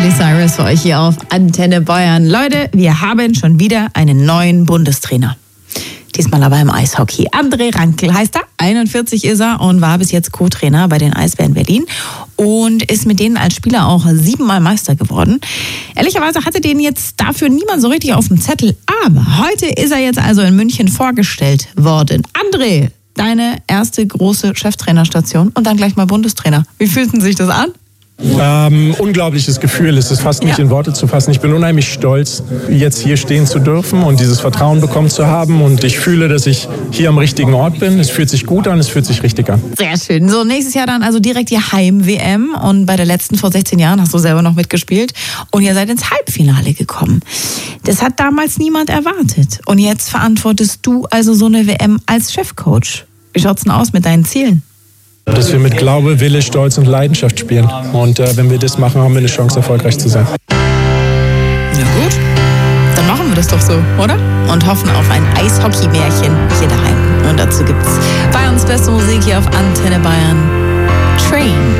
Miley Cyrus für euch hier auf Antenne Bayern. Leute, wir haben schon wieder einen neuen Bundestrainer. Diesmal aber im Eishockey. André Rankel heißt er, 41 ist er und war bis jetzt Co-Trainer bei den Eisbären Berlin und ist mit denen als Spieler auch 7-mal Meister geworden. Ehrlicherweise hatte den jetzt dafür niemand so richtig auf dem Zettel, aber heute ist er jetzt also in München vorgestellt worden. André, deine erste große Cheftrainerstation und dann gleich mal Bundestrainer. Wie fühlt sich das an? Unglaubliches Gefühl, es ist fast nicht in Worte zu fassen. Ich bin unheimlich stolz, jetzt hier stehen zu dürfen und dieses Vertrauen bekommen zu haben. Und ich fühle, dass ich hier am richtigen Ort bin. Es fühlt sich gut an, es fühlt sich richtig an. Sehr schön. So, nächstes Jahr dann also direkt die Heim-WM. Und bei der letzten vor 16 Jahren hast du selber noch mitgespielt. Und ihr seid ins Halbfinale gekommen. Das hat damals niemand erwartet. Und jetzt verantwortest du also so eine WM als Chefcoach. Wie schaut's denn aus mit deinen Zielen? Dass wir mit Glaube, Wille, Stolz und Leidenschaft spielen. Und wenn wir das machen, haben wir eine Chance, erfolgreich zu sein. Ja gut, dann machen wir das doch so, oder? Und hoffen auf ein Eishockey-Märchen hier daheim. Und dazu gibt's Bayerns beste Musik hier auf Antenne Bayern. Train.